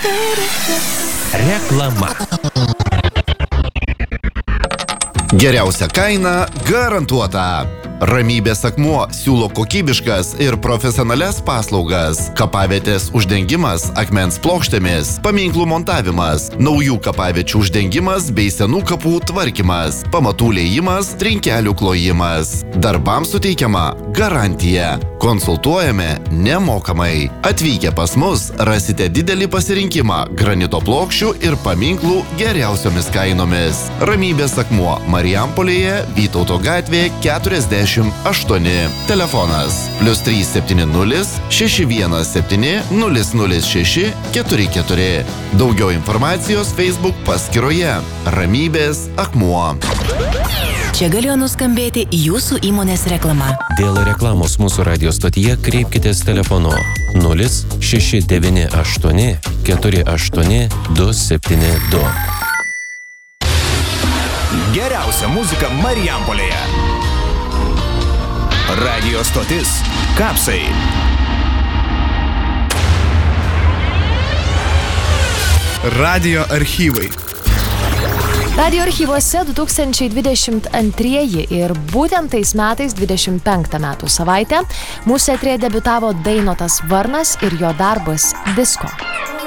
Reklama. Geriausia kaina garantuota. Ramybės akmuo siūlo kokybiškas ir profesionalias paslaugas. Kapavietės uždengimas akmens plokštėmis, paminklų montavimas, naujų kapaviečių uždengimas bei senų kapų tvarkymas, pamatų liejimas, trinkelių klojimas. Darbams suteikiama garantija. Konsultuojame nemokamai. Atvykę pas mus rasite didelį pasirinkimą granito plokščių ir paminklų geriausiomis kainomis. Ramybės akmuo Marijampolėje, Vytauto gatvėje 48. Telefonas +370 617 006 44. Daugiau informacijos Facebook paskyroje Ramybės akmuo. Čia galėjo nuskambėti jūsų įmonės reklama. Dėl reklamos mūsų radio stotyje kreipkitės telefonu 0698 48 272. Geriausia muzika Marijampolėje. Radio stotis Kapsai. Radio archyvai. Radio archyvuose 2022 ir būtent tais metais 25 metų savaitę mūsų eteryje debiutavo Dainotas Varnas ir jo darbas Disko.